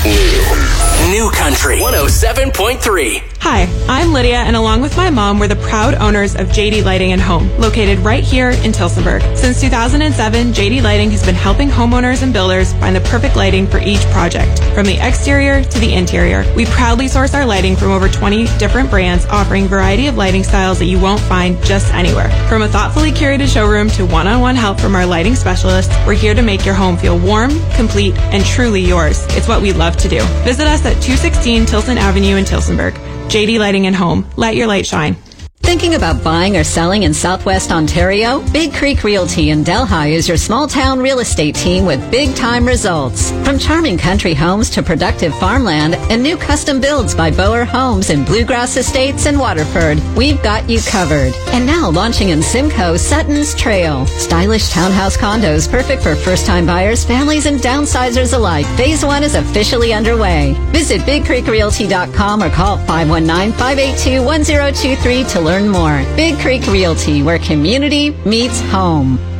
New Country 107.3. Hi, I'm Lydia, and along with my mom, we're the proud owners of JD Lighting and Home, located right here in Tilsonburg. Since 2007, JD Lighting has been helping homeowners and builders find the perfect lighting for each project, from the exterior to the interior. We proudly source our lighting from over 20 different brands, offering a variety of lighting styles that you won't find just anywhere. From a thoughtfully curated showroom to one-on-one help from our lighting specialists, we're here to make your home feel warm, complete, and truly yours. It's what we love to do. Visit us at 216 Tilson Avenue in Tilsonburg. JD Lighting and Home. Let your light shine. Thinking about buying or selling in Southwest Ontario? Big Creek Realty in Delhi is your small-town real estate team with big-time results. From charming country homes to productive farmland and new custom builds by Boer Homes in Bluegrass Estates and Waterford, we've got you covered. And now launching in Simcoe Sutton's Trail. Stylish townhouse condos perfect for first-time buyers, families, and downsizers alike. Phase 1 is officially underway. Visit BigCreekRealty.com or call 519-582-1023 to learn more. Big Creek Realty, where community meets home.